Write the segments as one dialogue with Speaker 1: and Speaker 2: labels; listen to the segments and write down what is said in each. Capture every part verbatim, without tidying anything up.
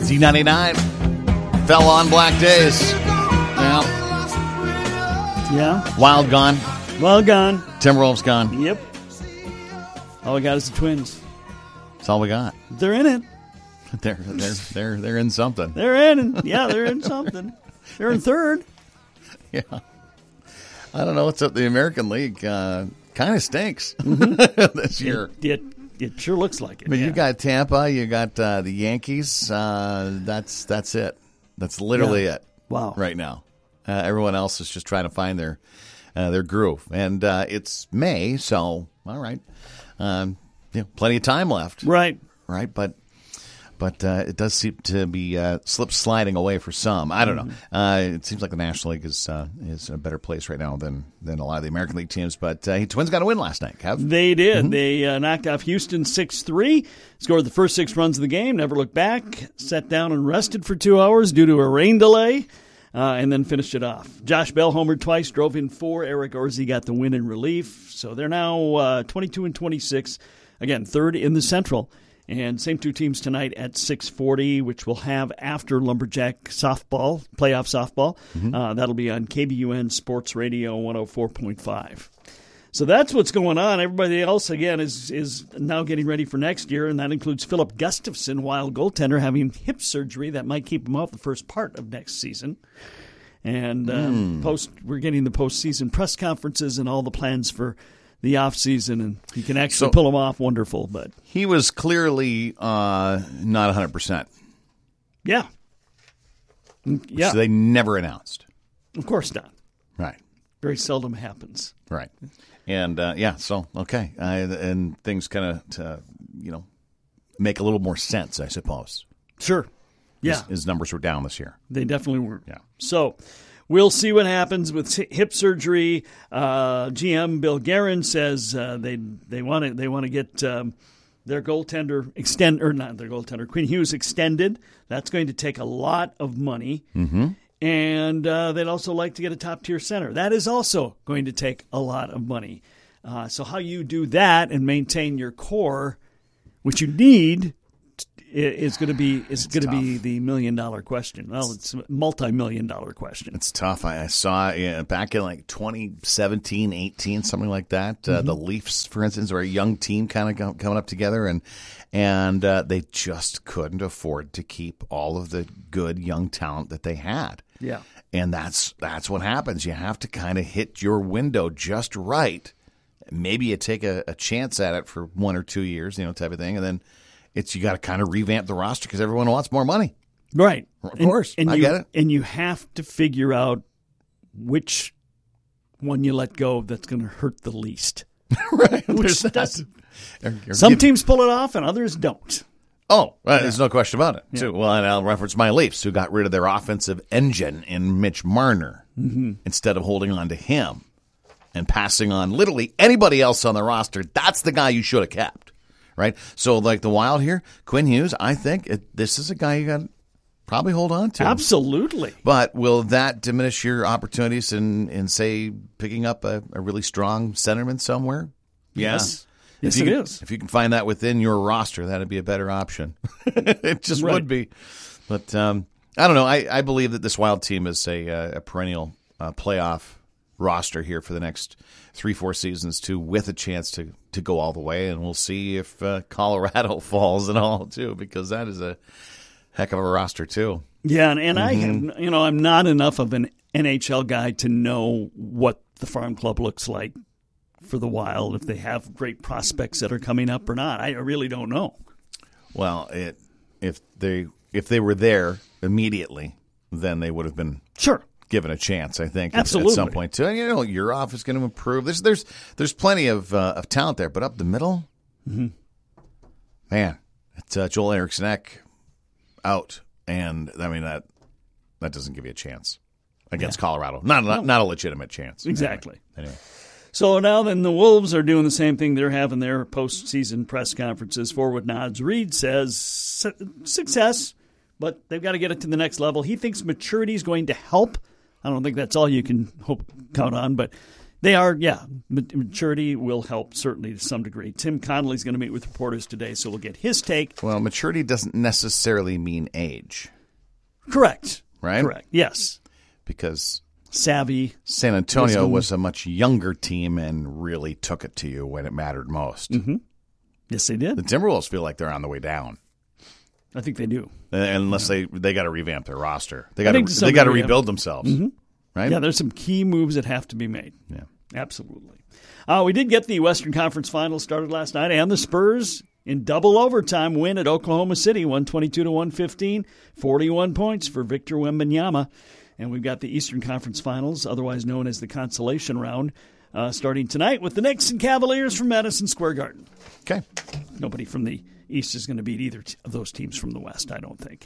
Speaker 1: Z ninety-nine fell on Black Days. Yeah.
Speaker 2: Yeah.
Speaker 1: Wild gone.
Speaker 2: Well gone.
Speaker 1: Timberwolves gone.
Speaker 2: Yep. All we got is the Twins.
Speaker 1: That's all we got.
Speaker 2: They're in it.
Speaker 1: They're they're they're they're in something.
Speaker 2: They're in. Yeah, they're in something. They're in third.
Speaker 1: Yeah. I don't know what's up. The American League uh, kind of stinks
Speaker 2: mm-hmm.
Speaker 1: this year.
Speaker 2: It, it it sure looks like it.
Speaker 1: I mean,
Speaker 2: yeah.
Speaker 1: you got Tampa, you got uh, the Yankees. Uh, that's that's it. That's literally
Speaker 2: yeah.
Speaker 1: it.
Speaker 2: Wow.
Speaker 1: Right now, uh, everyone else is just trying to find their uh, their groove, and uh, it's May, so all right, um, you know, plenty of time left.
Speaker 2: Right.
Speaker 1: Right, but. But uh, it does seem to be uh, slip sliding away for some. I don't know. Uh, it seems like the National League is uh, is a better place right now than, than a lot of the American League teams. But uh, Twins got a win last night, Kev.
Speaker 2: They did.
Speaker 1: Mm-hmm.
Speaker 2: They uh, knocked off Houston six three, scored the first six runs of the game, never looked back, sat down and rested for two hours due to a rain delay, uh, and then finished it off. Josh Bell homered twice, drove in four. Eric Orsi got the win in relief. So they're now uh, twenty-two and twenty-six, again, third in the Central. And same two teams tonight at six forty, which we'll have after Lumberjack softball, playoff softball. Mm-hmm. Uh, that'll be on K B U N Sports Radio one oh four point five. So that's what's going on. Everybody else, again, is is now getting ready for next year, and that includes Philip Gustafson, Wild goaltender, having hip surgery that might keep him out the first part of next season. And um, mm. post, we're getting the postseason press conferences and all the plans for the off season, and he can actually so, pull them off. Wonderful, but
Speaker 1: he was clearly uh, not one hundred percent.
Speaker 2: Yeah, yeah.
Speaker 1: Which they never announced.
Speaker 2: Of course not.
Speaker 1: Right.
Speaker 2: Very seldom happens.
Speaker 1: Right. And uh, yeah, so okay, uh, and things kind of uh, you know make a little more sense, I suppose.
Speaker 2: Sure. Yeah.
Speaker 1: His, his numbers were down this year.
Speaker 2: They definitely were.
Speaker 1: Yeah.
Speaker 2: So. We'll see what happens with hip surgery. Uh, G M Bill Guerin says uh, they they want to they want to get um, their goaltender extend or not their goaltender Quinn Hughes extended. That's going to take a lot of money,
Speaker 1: mm-hmm.
Speaker 2: and uh, they'd also like to get a top tier center. That is also going to take a lot of money. Uh, so how you do that and maintain your core, which you need. Is going to be is going to be the million dollar question. Well, it's a multi-million dollar question.
Speaker 1: It's tough. I, I saw yeah, back in like twenty seventeen, eighteen, something like that. Uh, mm-hmm. The Leafs, for instance, were a young team kind of coming up together, and and uh, they just couldn't afford to keep all of the good young talent that they had.
Speaker 2: Yeah,
Speaker 1: and that's that's what happens. You have to kind of hit your window just right. Maybe you take a, a chance at it for one or two years, you know, type of thing, and then. It's you got to kind of revamp the roster because everyone wants more money.
Speaker 2: Right.
Speaker 1: Of course.
Speaker 2: And, and
Speaker 1: I
Speaker 2: you,
Speaker 1: get it.
Speaker 2: And you have to figure out which one you let go that's going to hurt the least.
Speaker 1: Right.
Speaker 2: Which
Speaker 1: that.
Speaker 2: does,
Speaker 1: you're, you're
Speaker 2: some
Speaker 1: giving,
Speaker 2: teams pull it off and others don't.
Speaker 1: Oh, well, yeah. There's no question about it.
Speaker 2: Yeah.
Speaker 1: Too. Well, and I'll reference my Leafs, who got rid of their offensive engine in Mitch Marner
Speaker 2: mm-hmm.
Speaker 1: instead of holding on to him and passing on literally anybody else on the roster. That's the guy you should have kept. Right, so like the Wild here, Quinn Hughes. I think it, this is a guy you got to probably hold on to.
Speaker 2: Absolutely.
Speaker 1: But will that diminish your opportunities in, in say, picking up a, a really strong centerman somewhere?
Speaker 2: Yes,
Speaker 1: yeah.
Speaker 2: yes,
Speaker 1: if
Speaker 2: it
Speaker 1: can,
Speaker 2: is.
Speaker 1: If you can find that within your roster, that'd be a better option. It just
Speaker 2: right.
Speaker 1: would be. But um, I don't know. I, I believe that this Wild team is a, a perennial uh, playoff roster here for the next three, four seasons, too, with a chance to, to go all the way. And we'll see if uh, Colorado falls and all, too, because that is a heck of a roster, too.
Speaker 2: Yeah, and, and
Speaker 1: mm-hmm.
Speaker 2: I, you know, I'm not enough of an N H L guy to know what the farm club looks like for the Wild, if they have great prospects that are coming up or not. I really don't know.
Speaker 1: Well, it, if they if they were there immediately, then they would have been
Speaker 2: sure.
Speaker 1: given a chance, I think,
Speaker 2: Absolutely.
Speaker 1: at some point too. And you know, your off is going to improve. There's there's there's plenty of uh, of talent there, but up the middle,
Speaker 2: mm-hmm.
Speaker 1: man, it's uh, Joel Eriksson-Ek out, and I mean that that doesn't give you a chance against yeah. Colorado. Not not,
Speaker 2: no.
Speaker 1: not a legitimate chance.
Speaker 2: Exactly.
Speaker 1: Anyway. anyway.
Speaker 2: So now then the Wolves are doing the same thing. They're having their postseason press conferences. Forward nods. Reed says su- success, but they've got to get it to the next level. He thinks maturity is going to help. I don't think that's all you can hope count on, but They are, yeah. Maturity will help, certainly, to some degree. Tim Connolly's going to meet with reporters today, so we'll get his take.
Speaker 1: Well, maturity doesn't necessarily mean age.
Speaker 2: Correct.
Speaker 1: Right?
Speaker 2: Correct, yes.
Speaker 1: Because
Speaker 2: savvy.
Speaker 1: San Antonio
Speaker 2: wisdom.
Speaker 1: was a much younger team and really took it to you when it mattered most.
Speaker 2: Mm-hmm. Yes, they did.
Speaker 1: The Timberwolves feel like they're on the way down.
Speaker 2: I think they do.
Speaker 1: Unless
Speaker 2: yeah.
Speaker 1: they they got to revamp their roster. They got to they got to rebuild themselves.
Speaker 2: Mm-hmm.
Speaker 1: Right?
Speaker 2: Yeah, there's some key moves that have to be made.
Speaker 1: Yeah.
Speaker 2: Absolutely. Uh, we did get the Western Conference Finals started last night, and the Spurs in double overtime win at Oklahoma City, one twenty-two to one fifteen, forty-one points for Victor Wembanyama. And we've got the Eastern Conference Finals, otherwise known as the consolation round, uh, starting tonight with the Knicks and Cavaliers from Madison Square Garden.
Speaker 1: Okay.
Speaker 2: Nobody from the East is going to beat either of those teams from the West, I don't think.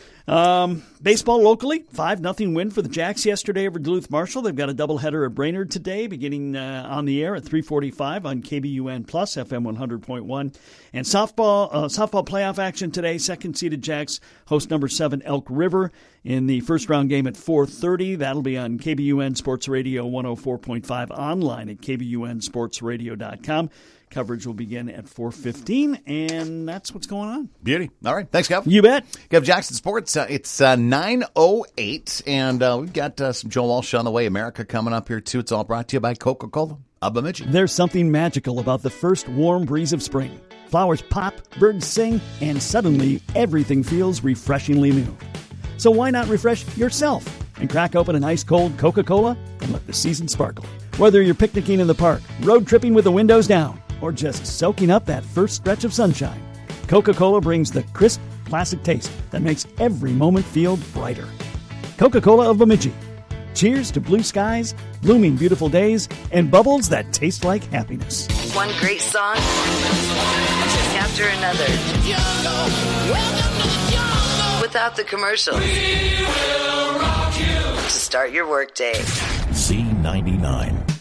Speaker 2: Um, baseball locally, five nothing win for the Jacks yesterday over Duluth Marshall. They've got a doubleheader at Brainerd today, beginning uh, on the air at three forty-five on K B U N Plus, F M one hundred point one. And softball uh, softball playoff action today. Second-seeded Jacks host number seven Elk River in the first-round game at four thirty. That'll be on K B U N Sports Radio one oh four point five, online at K B U N sports radio dot com. Coverage will begin at four fifteen, and that's what's going on.
Speaker 1: Beauty. All right. Thanks, Kev.
Speaker 2: You bet.
Speaker 1: Kev Jackson Sports. Uh, it's uh, nine oh eight, and uh, we've got uh, some Joe Walsh on the way. America coming up here, too. It's all brought to you by Coca-Cola of Bemidji.
Speaker 2: There's something magical about the first warm breeze of spring. Flowers pop, birds sing, and suddenly everything feels refreshingly new. So why not refresh yourself and crack open an ice-cold Coca-Cola and let the season sparkle? Whether you're picnicking in the park, road tripping with the windows down, or just soaking up that first stretch of sunshine, Coca-Cola brings the crisp, classic taste that makes every moment feel brighter. Coca-Cola of Bemidji. Cheers to blue skies, blooming beautiful days, and bubbles that taste like happiness.
Speaker 3: One great song after another. Without the commercials. To start your workday.
Speaker 4: Z ninety-nine.